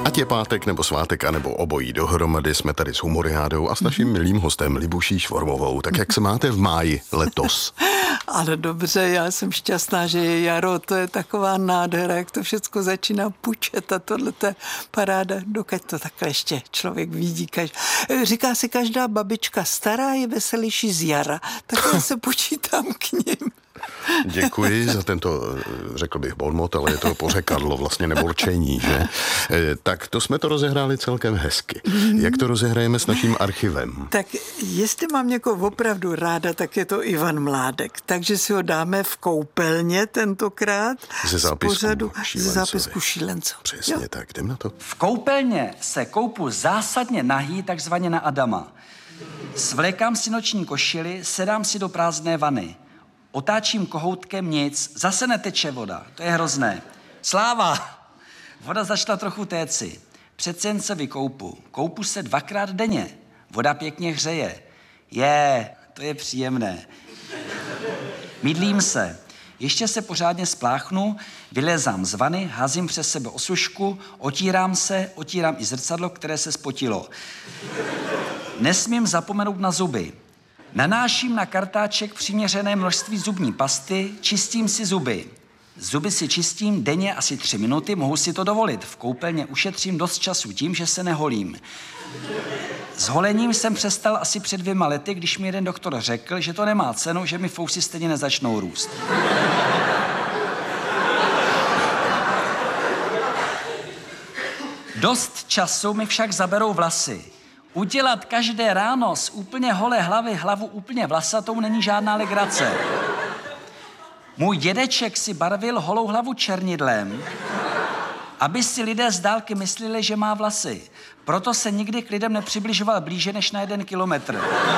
Ať je pátek nebo svátek, anebo obojí dohromady, jsme tady s Humoriádou a s naším milým hostem Libuší Švormovou. Tak jak se máte v máji letos? Ale dobře, já jsem šťastná, že je jaro, to je taková nádhera, jak to všechno začíná pučet a tohle je paráda, dokud to takhle ještě člověk vidí. Říká si každá babička, stará je veselější z jara, tak já se počítám k nim. Děkuji za tento, řekl bych, bonmot, ale je to pořekadlo vlastně, nebo rčení, že? Tak to jsme to rozehráli celkem hezky. Jak to rozehrajeme s naším archivem? Tak jestli mám někoho opravdu ráda, tak je to Ivan Mládek. Takže si ho dáme v koupelně tentokrát. Ze zápisku Šílenců. Přesně jo. Tak, jdem na to. V koupelně se koupu zásadně nahý, takzvaně na Adama. Svlékám si noční košili, sedám si do prázdné vany. Otáčím kohoutkem, nic, zase neteče voda, to je hrozné. Sláva! Voda začala trochu téci. Přece jen se vykoupu. Koupu se 2krát denně. Voda pěkně hřeje. To je příjemné. Mydlím se. Ještě se pořádně spláchnu, vylezám z vany, házím přes sebe osušku, otírám se, otírám i zrcadlo, které se spotilo. Nesmím zapomenout na zuby. Nanáším na kartáček přiměřené množství zubní pasty, čistím si zuby. Zuby si čistím denně asi 3 minuty, mohu si to dovolit. V koupelně ušetřím dost času tím, že se neholím. S holením jsem přestal asi před 2 lety, když mi jeden doktor řekl, že to nemá cenu, že mi fousy stejně nezačnou růst. Dost času mi však zaberou vlasy. Udělat každé ráno z úplně holé hlavy hlavu úplně vlasatou není žádná legrace. Můj dědeček si barvil holou hlavu černidlem, aby si lidé z dálky mysleli, že má vlasy. Proto se nikdy k lidem nepřibližoval blíže než na 1 kilometr.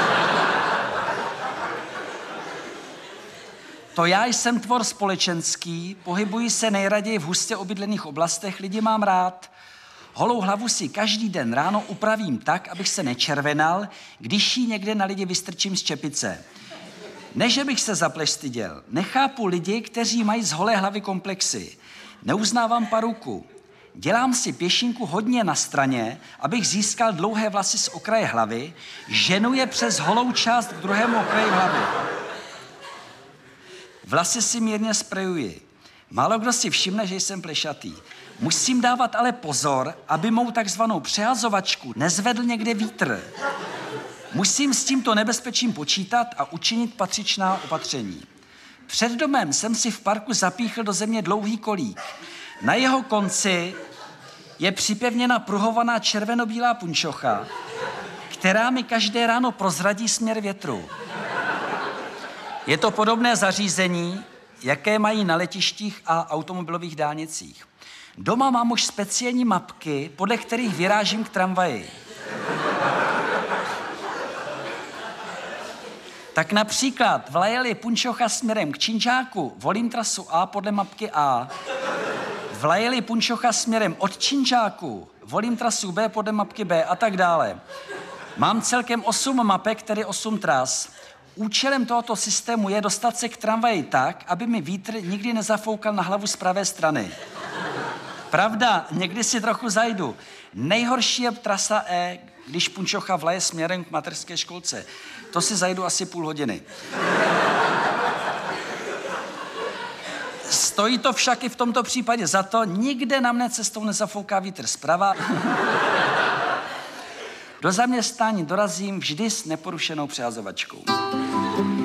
To já jsem tvor společenský, pohybuji se nejraději v hustě obydlených oblastech, lidi mám rád. Holou hlavu si každý den ráno upravím tak, abych se nečervenal, když ji někde na lidi vystrčím z čepice. Ne, že bych se za pleš styděl. Nechápu lidi, kteří mají z holé hlavy komplexy. Neuznávám paruku. Dělám si pěšinku hodně na straně, abych získal dlouhé vlasy z okraje hlavy, ženu je přes holou část k druhému okraji hlavy. Vlasy si mírně sprejuji. Málo kdo si všimne, že jsem plešatý. Musím dávat ale pozor, aby mou takzvanou přehazovačku nezvedl někde vítr. Musím s tímto nebezpečím počítat a učinit patřičná opatření. Před domem jsem si v parku zapíchl do země dlouhý kolík. Na jeho konci je připevněna pruhovaná červenobílá punčocha, která mi každé ráno prozradí směr větru. Je to podobné zařízení, jaké mají na letištích a automobilových dálnicích. Doma mám už speciální mapky, podle kterých vyrážím k tramvaji. Tak například vlaje-li punčocha směrem k Činžáku, volím trasu A podle mapky A. Vlaje-li punčocha směrem od Činžáku, volím trasu B podle mapky B a tak dále. Mám celkem 8 mapek, tedy 8 tras. Účelem tohoto systému je dostat se k tramvaji tak, aby mi vítr nikdy nezafoukal na hlavu z pravé strany. Pravda, někdy si trochu zajdu. Nejhorší je trasa E, když punčocha vlaje směrem k mateřské školce. To si zajdu asi půl hodiny. Stojí to však i v tomto případě za to, nikde na mne cestou nezafouká vítr zprava. Do zaměstnání dorazím vždy s neporušenou přehazovačkou.